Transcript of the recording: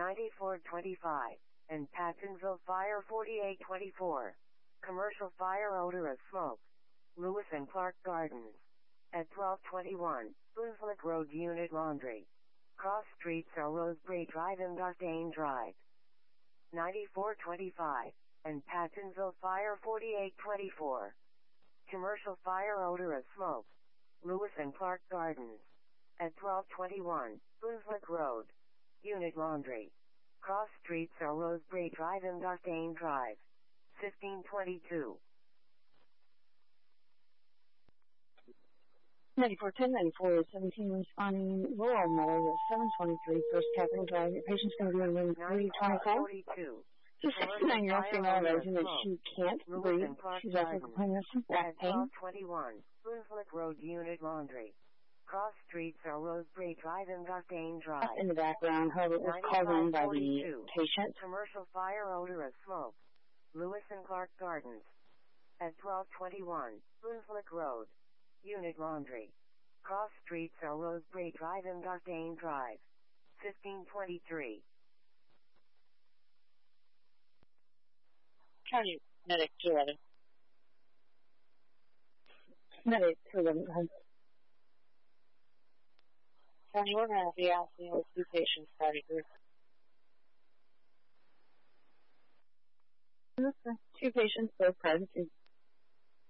9425, and Pattonville Fire 4824. Commercial fire, odor of smoke. Lewis and Clark Gardens. At 1221, Boonslick Road, Unit Laundry. Cross streets are Rosebery Drive and Dustain Drive. 9425, and Pattonville Fire 4824. Commercial fire, odor of smoke. Lewis and Clark Gardens. At 1221, Boonslick Road, Unit Laundry. Cross streets are Rosebery Drive and Dustain Drive. 1522. 9410, 9417, responding rural Miller, 723 First Capitol Drive. Your patient's going to be in room 324. It's a 69-year-old female raising that she can't breathe. She's also complaining of some back pain. 1221, Boonslick Road, Unit Laundry. Cross streets are Rosebery Drive and Dustain Drive. In the background, however, was called in by the patient. Commercial fire, odor of smoke. Lewis and Clark Gardens. At 1221, Boonslick Road, Unit Laundry. Cross streets are Rosebery Drive and Dustain Drive. 1523. County Medic 211. Medic 211. County, we're going to be asking with 2 patients starting group. Okay. 2 patients, both private,